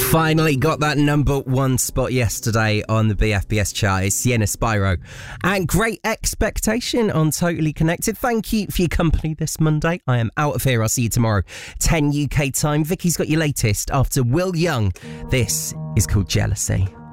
Finally got that number one spot yesterday on the BFBS chart. It's Sienna Spyro. And Great Expectation on Totally Connected. Thank you for your company this Monday. I am out of here. I'll see you tomorrow, 10 UK time. Vicky's got your latest after Will Young. This is called Jealousy.